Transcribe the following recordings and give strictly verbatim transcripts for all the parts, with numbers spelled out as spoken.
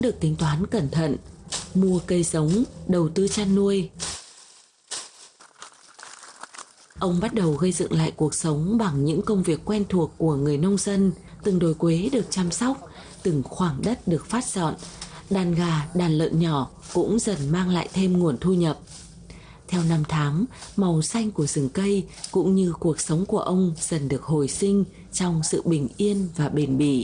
được tính toán cẩn thận, mua cây giống, đầu tư chăn nuôi. Ông bắt đầu gây dựng lại cuộc sống bằng những công việc quen thuộc của người nông dân. Từng đồi quế được chăm sóc, từng khoảng đất được phát dọn, đàn gà, đàn lợn nhỏ cũng dần mang lại thêm nguồn thu nhập. Theo năm tháng, màu xanh của rừng cây cũng như cuộc sống của ông dần được hồi sinh trong sự bình yên và bền bỉ.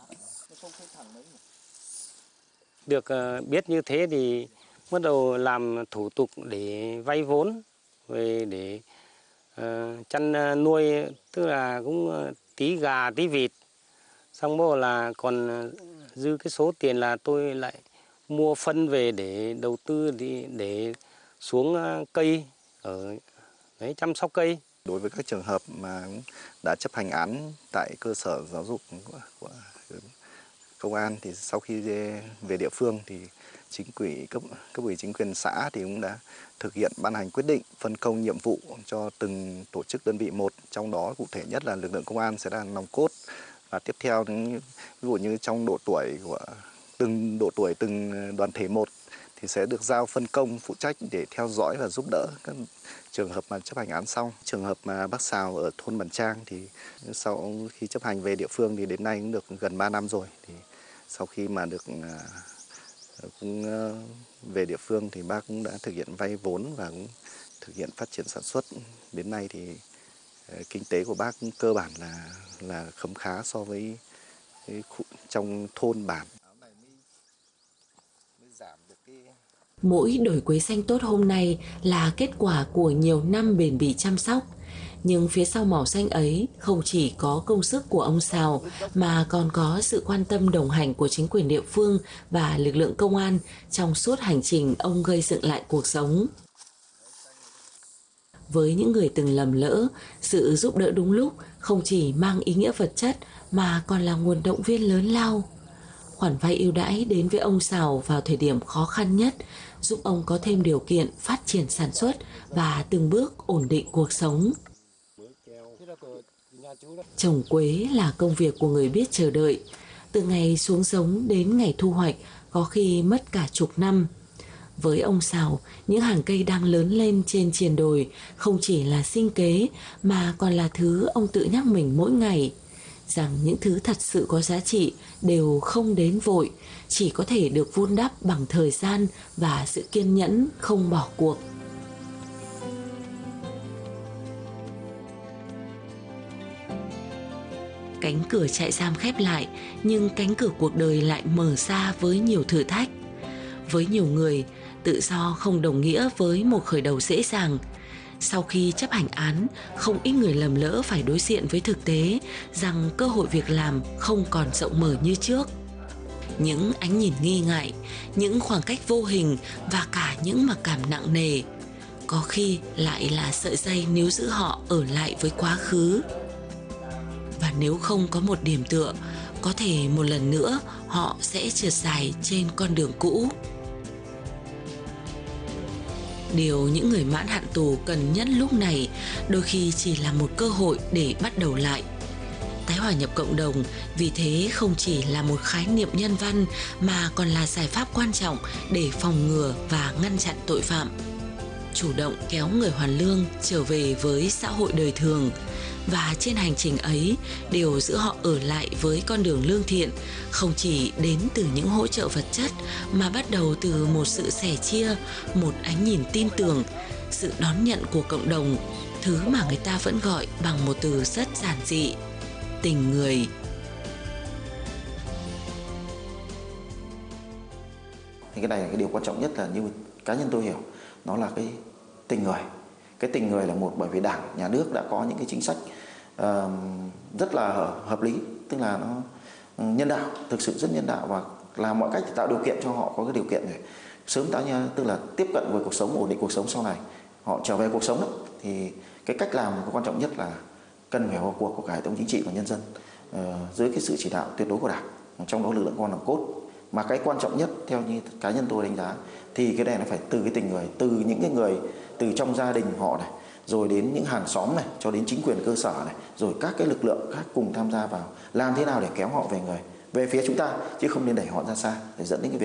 Được biết như thế thì bắt đầu làm thủ tục để vay vốn, về để uh, chăn nuôi, tức là cũng tí gà tí vịt. Xong rồi là còn dư cái số tiền là tôi lại mua phân về để đầu tư đi để xuống cây ở đấy, chăm sóc cây. Đối với các trường hợp mà đã chấp hành án tại cơ sở giáo dục của, của công an thì sau khi về địa phương thì chính quỹ cấp cấp ủy chính quyền xã thì cũng đã thực hiện ban hành quyết định phân công nhiệm vụ cho từng tổ chức đơn vị một, trong đó cụ thể nhất là lực lượng công an sẽ là nòng cốt, và tiếp theo ví dụ như trong độ tuổi của từng độ tuổi từng đoàn thể một thì sẽ được giao phân công phụ trách để theo dõi và giúp đỡ các trường hợp mà chấp hành án xong. Trường hợp mà bác Sào ở thôn Bản Trang thì sau khi chấp hành về địa phương thì đến nay cũng được gần ba năm rồi. Thì sau khi mà được cũng về địa phương thì bác cũng đã thực hiện vay vốn và cũng thực hiện phát triển sản xuất. Đến nay thì kinh tế của bác cũng cơ bản là là khấm khá so với trong thôn bản. Mỗi đồi quế xanh tốt hôm nay là kết quả của nhiều năm bền bỉ chăm sóc. Nhưng phía sau màu xanh ấy không chỉ có công sức của ông Sào mà còn có sự quan tâm đồng hành của chính quyền địa phương và lực lượng công an trong suốt hành trình ông gây dựng lại cuộc sống. Với những người từng lầm lỡ, sự giúp đỡ đúng lúc không chỉ mang ý nghĩa vật chất mà còn là nguồn động viên lớn lao. Khoản vay ưu đãi đến với ông Sào vào thời điểm khó khăn nhất, giúp ông có thêm điều kiện phát triển sản xuất và từng bước ổn định cuộc sống. Trồng quế là công việc của người biết chờ đợi. Từ ngày xuống giống đến ngày thu hoạch có khi mất cả chục năm. Với ông Sào, những hàng cây đang lớn lên trên triền đồi không chỉ là sinh kế mà còn là thứ ông tự nhắc mình mỗi ngày, rằng những thứ thật sự có giá trị đều không đến vội, chỉ có thể được vun đắp bằng thời gian và sự kiên nhẫn không bỏ cuộc. Cánh cửa trại giam khép lại, nhưng cánh cửa cuộc đời lại mở ra với nhiều thử thách. Với nhiều người, tự do không đồng nghĩa với một khởi đầu dễ dàng. Sau khi chấp hành án, không ít người lầm lỡ phải đối diện với thực tế rằng cơ hội việc làm không còn rộng mở như trước. Những ánh nhìn nghi ngại, những khoảng cách vô hình và cả những mặc cảm nặng nề, có khi lại là sợi dây níu giữ họ ở lại với quá khứ. Và nếu không có một điểm tựa, có thể một lần nữa họ sẽ trượt dài trên con đường cũ. Điều những người mãn hạn tù cần nhất lúc này đôi khi chỉ là một cơ hội để bắt đầu lại. Tái hòa nhập cộng đồng vì thế không chỉ là một khái niệm nhân văn mà còn là giải pháp quan trọng để phòng ngừa và ngăn chặn tội phạm. Chủ động kéo người hoàn lương trở về với xã hội đời thường. Và trên hành trình ấy, điều giữ họ ở lại với con đường lương thiện không chỉ đến từ những hỗ trợ vật chất mà bắt đầu từ một sự sẻ chia, một ánh nhìn tin tưởng, sự đón nhận của cộng đồng, thứ mà người ta vẫn gọi bằng một từ rất giản dị: tình người. Thì cái này là cái điều quan trọng nhất, là như cá nhân tôi hiểu, nó là cái tình người. Cái tình người là một, bởi vì Đảng, Nhà nước đã có những cái chính sách uh, rất là hợp lý, tức là nó nhân đạo, thực sự rất nhân đạo, và làm mọi cách để tạo điều kiện cho họ có cái điều kiện để sớm tái nha, tức là tiếp cận với cuộc sống, ổn định cuộc sống sau này, họ trở về cuộc sống đó. Thì cái cách làm cái quan trọng nhất là cần phải vào cuộc của cả hệ thống chính trị và nhân dân uh, dưới cái sự chỉ đạo tuyệt đối của Đảng, trong đó lực lượng công an nòng cốt. Mà cái quan trọng nhất theo như cá nhân tôi đánh giá thì cái này nó phải từ cái tình người, từ những cái người từ trong gia đình họ này, rồi đến những hàng xóm này, cho đến chính quyền cơ sở này, rồi các cái lực lượng khác cùng tham gia vào, làm thế nào để kéo họ về người, về phía chúng ta, chứ không nên đẩy họ ra xa để dẫn đến cái việc